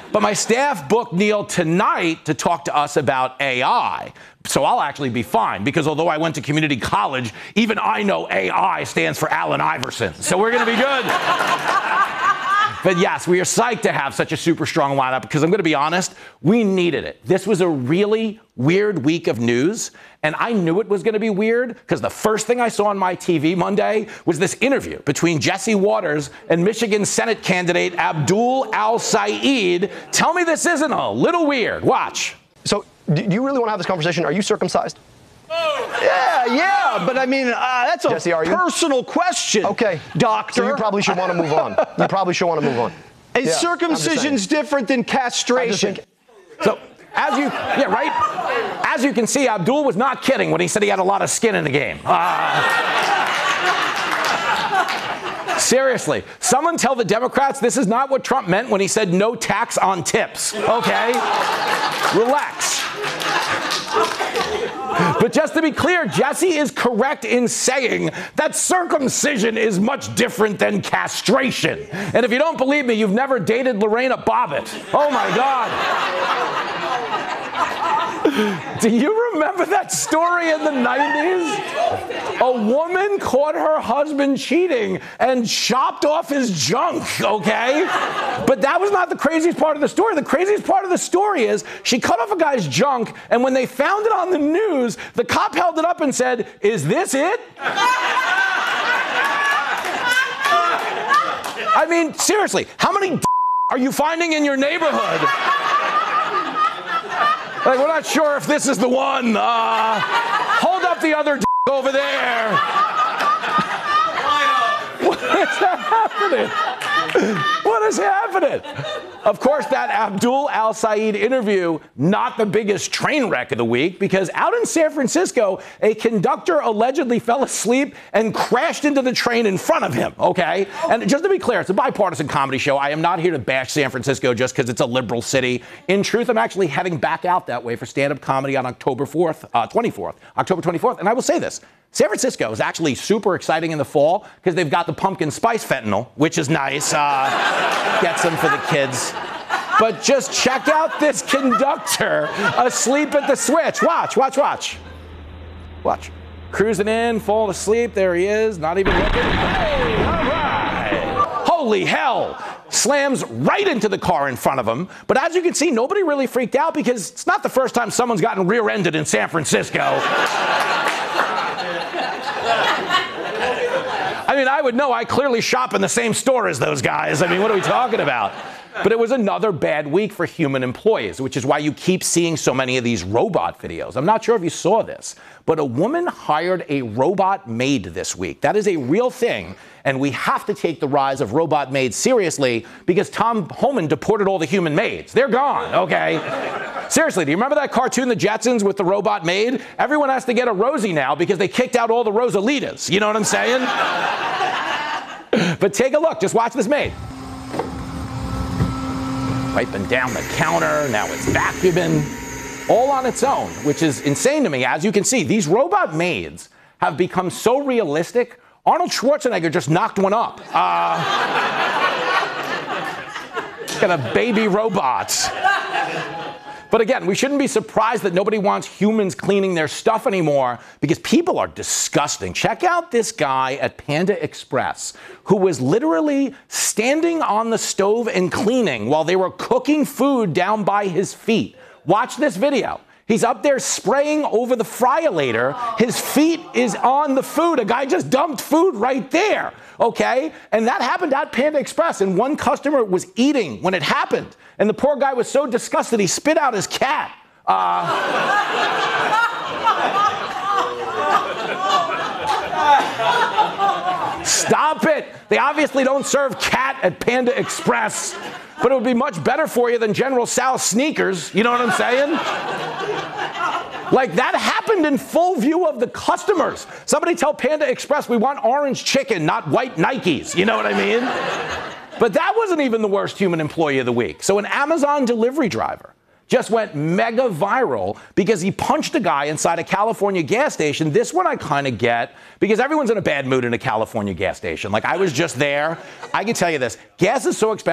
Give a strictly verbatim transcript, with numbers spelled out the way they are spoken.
But my staff booked Neil tonight to talk to us about A I. So I'll actually be fine, because although I went to community college, even I know A I stands for Allen Iverson. So we're going to be good. But yes, we are psyched to have such a super strong lineup, because I'm going to be honest, we needed it. This was a really weird week of news, and I knew it was going to be weird because the first thing I saw on my T V Monday was this interview between Jesse Waters and Michigan Senate candidate Abdul Al-Sayed. Tell me this isn't a little weird. Watch. So, do you really want to have this conversation? Are you circumcised? Oh. Yeah, yeah, but I mean, uh, that's a Jesse, are you? personal question. Okay, doctor. So you probably should want to move on. You probably should want to move on. Is yeah, circumcision's different than castration? So, as you, yeah, right? As you can see, Abdul was not kidding when he said he had a lot of skin in the game. Uh, seriously, someone tell the Democrats this is not what Trump meant when he said no tax on tips, okay? Relax. But just to be clear, Jesse is correct in saying that circumcision is much different than castration. And if you don't believe me, you've never dated Lorena Bobbitt. Oh, my God. Do you remember that story in the nineties? A woman caught her husband cheating and chopped off his junk, okay? But that was not the craziest part of the story. The craziest part of the story is she cut off a guy's junk, and when they found it on the news, the cop held it up and said, "Is this it?" I mean, seriously, how many d- are you finding in your neighborhood? Like, we're not sure if this is the one. Uh, hold up the other d- over there. What is happening? What is happening? Of course, that Abdul Al-Sayed interview, not the biggest train wreck of the week, because out in San Francisco, a conductor allegedly fell asleep and crashed into the train in front of him, okay? And just to be clear, it's a bipartisan comedy show. I am not here to bash San Francisco just because it's a liberal city. In truth, I'm actually heading back out that way for stand-up comedy on October fourth, uh, twenty-fourth, October twenty-fourth. And I will say this. San Francisco is actually super exciting in the fall because they've got the pumpkin spice fentanyl, which is nice. Uh, gets them for the kids. But just check out this conductor asleep at the switch. Watch, watch, watch. Watch. Cruising in, falling asleep. There he is, not even looking. Hey, all right. Holy hell. Slams right into the car in front of him. But as you can see, nobody really freaked out because it's not the first time someone's gotten rear-ended in San Francisco. I mean, I would know. I clearly shop in the same store as those guys. I mean, what are we talking about? But it was another bad week for human employees, which is why you keep seeing so many of these robot videos. I'm not sure if you saw this, but a woman hired a robot maid this week. That is a real thing, and we have to take the rise of robot maids seriously because Tom Homan deported all the human maids. They're gone, okay? Seriously, do you remember that cartoon, The Jetsons, with the robot maid? Everyone has to get a Rosie now because they kicked out all the Rosalitas. You know what I'm saying? But take a look. Just watch this maid. Wiping down the counter. Now it's vacuuming. All on its own, which is insane to me. As you can see, these robot maids have become so realistic. Arnold Schwarzenegger just knocked one up. Uh, got a baby robot. But again, we shouldn't be surprised that nobody wants humans cleaning their stuff anymore because people are disgusting. Check out this guy at Panda Express who was literally standing on the stove and cleaning while they were cooking food down by his feet. Watch this video. He's up there spraying over the fryolator. His feet is on the food. A guy just dumped food right there, okay? And that happened at Panda Express, and one customer was eating when it happened. And the poor guy was so disgusted, he spit out his cat. Uh, Stop it. They obviously don't serve cat at Panda Express, but it would be much better for you than General Sal's sneakers. You know what I'm saying? Like, that happened in full view of the customers. Somebody tell Panda Express we want orange chicken, not white Nikes. You know what I mean? But that wasn't even the worst human employee of the week. So an Amazon delivery driver just went mega viral because he punched a guy inside a California gas station. This one I kind of get because everyone's in a bad mood in a California gas station. Like, I was just there. I can tell you this. Gas is so expensive.